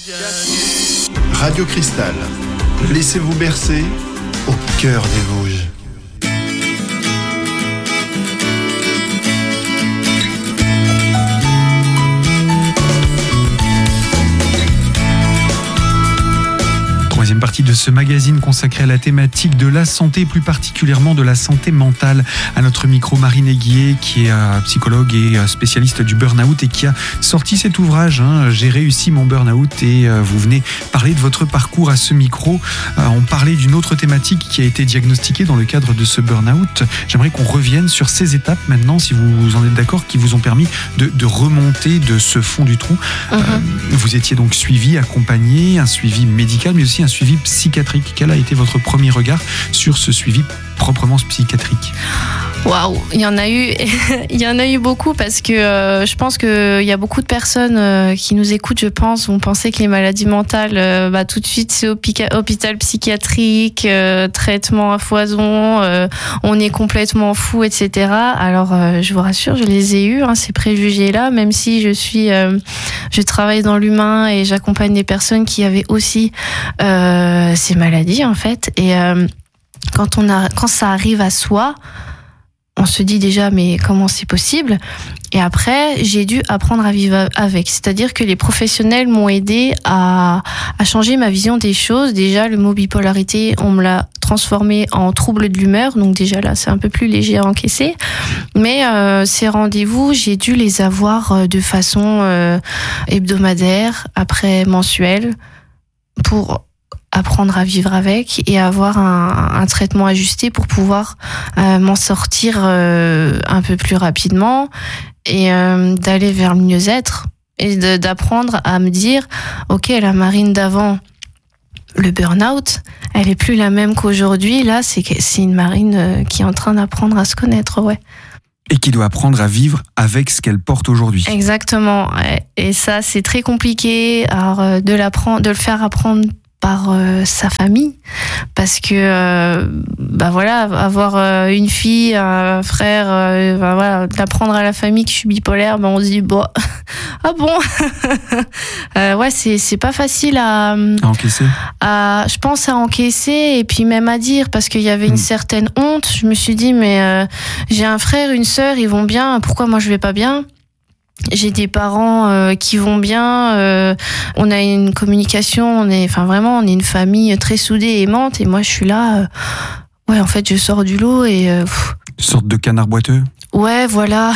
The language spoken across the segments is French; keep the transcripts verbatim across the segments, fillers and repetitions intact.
Radio Cristal, laissez-vous bercer au cœur des Vosges. Troisième partie de ce magazine consacré à la thématique de la santé, plus particulièrement de la santé mentale. À notre micro, Marine Aiguier, qui est psychologue et spécialiste du burn-out et qui a sorti cet ouvrage, hein, J'ai réussi mon burn-out, et vous venez parler de votre parcours à ce micro. On parlait d'une autre thématique qui a été diagnostiquée dans le cadre de ce burn-out. J'aimerais qu'on revienne sur ces étapes maintenant, si vous en êtes d'accord, qui vous ont permis de, de remonter de ce fond du trou. Uh-huh. Euh, vous étiez donc suivi, accompagné, un suivi médical, mais aussi un suivi psychiatrique. Quel a été votre premier regard sur ce suivi proprement psychiatrique ? Waouh, il y en a eu, il y en a eu beaucoup parce que euh, je pense qu'il y a beaucoup de personnes euh, qui nous écoutent, je pense, vont penser que les maladies mentales, euh, bah, tout de suite c'est hôpital, hôpital psychiatrique, euh, traitement à foison, euh, on est complètement fou, et cetera. Alors euh, je vous rassure, je les ai eus, hein, ces préjugés-là, même si je suis, euh, je travaille dans l'humain et j'accompagne des personnes qui avaient aussi euh, ces maladies en fait. Et euh, quand on a, quand ça arrive à soi, on se dit déjà, mais comment c'est possible ? Et après, j'ai dû apprendre à vivre avec. C'est-à-dire que les professionnels m'ont aidé à, à changer ma vision des choses. Déjà, le mot bipolarité, on me l'a transformé en trouble de l'humeur. Donc déjà là, c'est un peu plus léger à encaisser. Mais euh, ces rendez-vous, j'ai dû les avoir de façon euh, hebdomadaire, après mensuelle, pour apprendre à vivre avec et avoir un, un traitement ajusté pour pouvoir euh, m'en sortir euh, un peu plus rapidement et euh, d'aller vers le mieux-être et de, d'apprendre à me dire ok, la Marine d'avant, le burn-out, elle est plus la même qu'aujourd'hui. Là, c'est, c'est une Marine qui est en train d'apprendre à se connaître, ouais. Et qui doit apprendre à vivre avec ce qu'elle porte aujourd'hui. Exactement. Et ça, c'est très compliqué. Alors, de l'apprendre, de le faire apprendre par euh, sa famille, parce que euh, bah voilà, avoir euh, une fille, un frère, euh, bah voilà, d'apprendre à la famille que je suis bipolaire, bah on se dit bon, ah bon, euh, ouais, c'est c'est pas facile à, à encaisser. À, je pense à encaisser et puis même à dire, parce qu'il y avait une mmh. certaine honte. Je me suis dit mais euh, j'ai un frère, une sœur, ils vont bien, pourquoi moi je vais pas bien ? J'ai des parents euh, qui vont bien, euh, on a une communication, on est, enfin vraiment, on est une famille très soudée et aimante. Et moi, je suis là, euh, ouais, en fait, je sors du lot et euh, une sorte de canard boiteux. Ouais, voilà.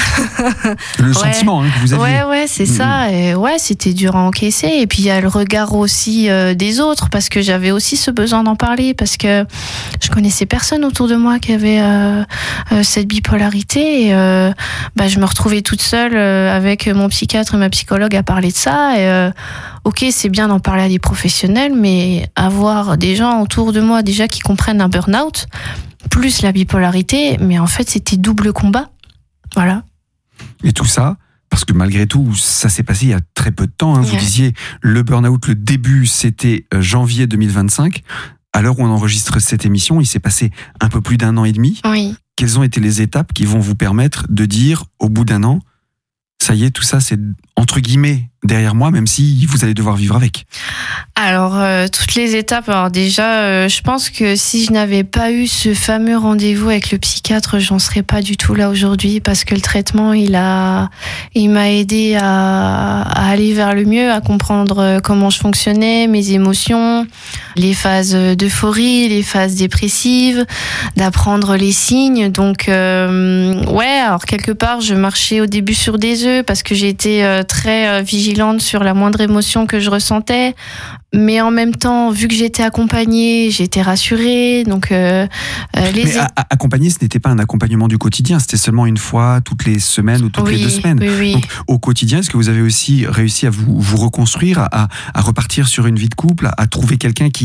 Le ouais. sentiment hein, que vous aviez. Ouais, ouais, c'est mmh. ça. Et ouais, c'était dur à encaisser. Et puis il y a le regard aussi euh, des autres, parce que j'avais aussi ce besoin d'en parler, parce que je connaissais personne autour de moi qui avait euh, euh, cette bipolarité. Et euh, bah, je me retrouvais toute seule euh, avec mon psychiatre et ma psychologue à parler de ça. Et euh, ok, c'est bien d'en parler à des professionnels, mais avoir des gens autour de moi déjà qui comprennent un burn-out, plus la bipolarité, mais en fait c'était double combat. Voilà. Et tout ça, parce que malgré tout, ça s'est passé il y a très peu de temps. Hein. Vous yeah. disiez, le burn-out, le début, c'était janvier deux mille vingt-cinq. À l'heure où on enregistre cette émission, il s'est passé un peu plus d'un an et demi. Oui. Quelles ont été les étapes qui vont vous permettre de dire, au bout d'un an, ça y est, tout ça, c'est entre guillemets derrière moi, même si vous allez devoir vivre avec? Alors, euh, toutes les étapes. Alors déjà, euh, je pense que si je n'avais pas eu ce fameux rendez-vous avec le psychiatre, j'en serais pas du tout là aujourd'hui, parce que le traitement, il a, il m'a aidé à, à aller vers le mieux, à comprendre comment je fonctionnais, mes émotions, les phases d'euphorie, les phases dépressives, d'apprendre les signes. Donc, euh, ouais, alors quelque part, je marchais au début sur des œufs parce que j'étais euh, très euh, vigilante sur la moindre émotion que je ressentais. Mais en même temps, vu que j'étais accompagnée, j'étais rassurée. Donc, euh, euh, les... Mais a- a- accompagner, ce n'était pas un accompagnement du quotidien. C'était seulement une fois toutes les semaines ou toutes oui, les deux semaines. Oui, oui. Donc, au quotidien, est-ce que vous avez aussi réussi à vous, vous reconstruire, à, à repartir sur une vie de couple, à, à trouver quelqu'un qui,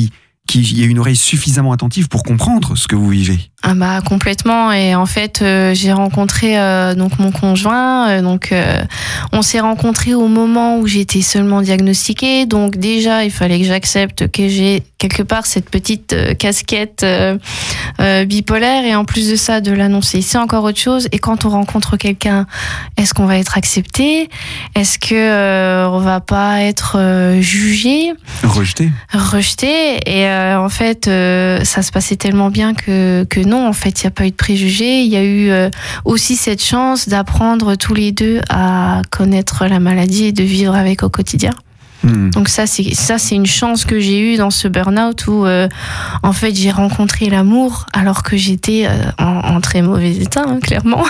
qu'il y ait une oreille suffisamment attentive pour comprendre ce que vous vivez. Ah bah complètement, et en fait euh, j'ai rencontré euh, donc mon conjoint, euh, donc euh, on s'est rencontrés au moment où j'étais seulement diagnostiquée, donc déjà il fallait que j'accepte que j'ai quelque part cette petite euh, casquette euh, euh, bipolaire, et en plus de ça de l'annoncer c'est encore autre chose. Et quand on rencontre quelqu'un, est-ce qu'on va être accepté, est-ce que euh, on va pas être euh, jugé, rejeté rejeté et euh, en fait euh, ça se passait tellement bien que que non, en fait, il n'y a pas eu de préjugés. Il y a eu euh, aussi cette chance d'apprendre tous les deux à connaître la maladie et de vivre avec au quotidien. Mmh. Donc ça, c'est ça, c'est une chance que j'ai eue dans ce burn-out où, euh, en fait, j'ai rencontré l'amour alors que j'étais euh, en, en très mauvais état, hein, clairement.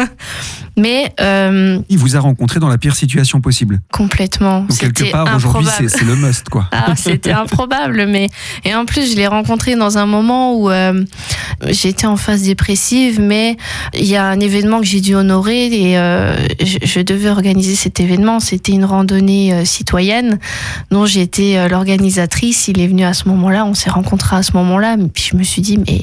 Mais euh, il vous a rencontré dans la pire situation possible. Complètement. Donc quelque part aujourd'hui c'est, c'est le must quoi. Ah, c'était improbable, mais et en plus je l'ai rencontré dans un moment où euh, j'étais en phase dépressive, mais il y a un événement que j'ai dû honorer et euh, je, je devais organiser cet événement. C'était une randonnée euh, citoyenne dont j'étais euh, l'organisatrice. Il est venu à ce moment-là, on s'est rencontrés à ce moment-là, mais puis je me suis dit mais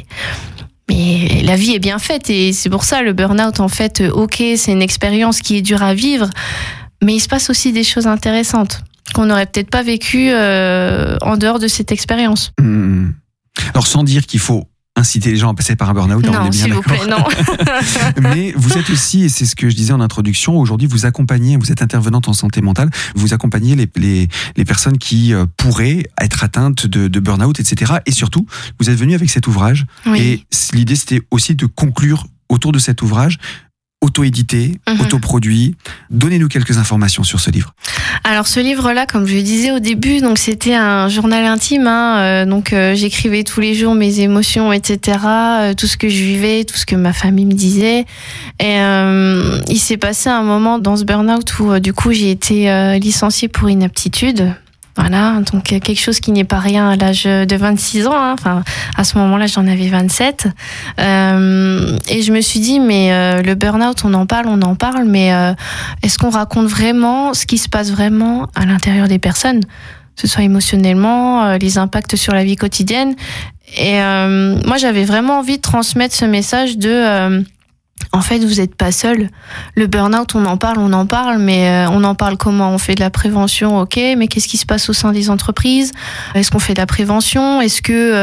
Mais la vie est bien faite, et c'est pour ça le burn-out, en fait, ok, c'est une expérience qui est dure à vivre, mais il se passe aussi des choses intéressantes qu'on n'aurait peut-être pas vécues euh, en dehors de cette expérience. Mmh. Alors sans dire qu'il faut inciter les gens à passer par un burn-out, non, on est bien s'il vous d'accord. plaît, non. Mais vous êtes aussi, et c'est ce que je disais en introduction, aujourd'hui vous accompagnez, vous êtes intervenante en santé mentale, vous accompagnez les, les, les personnes qui euh, pourraient être atteintes de, de burn-out, et cetera. Et surtout, vous êtes venu avec cet ouvrage, oui. Et l'idée c'était aussi de conclure autour de cet ouvrage, auto-édité, mmh. autoproduit. Donnez-nous quelques informations sur ce livre. Alors ce livre-là, comme je le disais au début, donc c'était un journal intime. Hein, euh, donc euh, j'écrivais tous les jours mes émotions, et cetera. Euh, tout ce que je vivais, tout ce que ma famille me disait. Et euh, il s'est passé un moment dans ce burn-out où euh, du coup j'ai été euh, licenciée pour inaptitude. Voilà, donc quelque chose qui n'est pas rien à l'âge de vingt-six ans. Hein. Enfin, à ce moment-là, j'en avais vingt-sept. Euh, et je me suis dit, mais euh, le burn-out, on en parle, on en parle, mais euh, est-ce qu'on raconte vraiment ce qui se passe vraiment à l'intérieur des personnes, que ce soit émotionnellement, euh, les impacts sur la vie quotidienne. Et euh, moi, j'avais vraiment envie de transmettre ce message de... Euh, En fait, vous n'êtes pas seul. Le burn-out, on en parle, on en parle, mais euh, on en parle comment ? On fait de la prévention, ok, mais qu'est-ce qui se passe au sein des entreprises ? Est-ce qu'on fait de la prévention ? Est-ce que